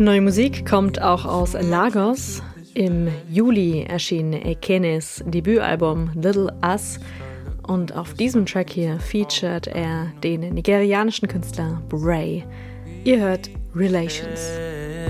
Neue Musik kommt auch aus Lagos. Im Juli erschien Ekenes Debütalbum Little Us und auf diesem Track hier featured er den nigerianischen Künstler Bray. Ihr hört Relations.